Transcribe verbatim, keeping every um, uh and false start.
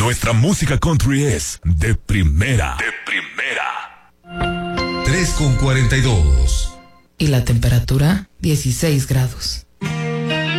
Nuestra música country es de primera. De primera. tres con cuarenta y dos. Y la temperatura, dieciséis grados.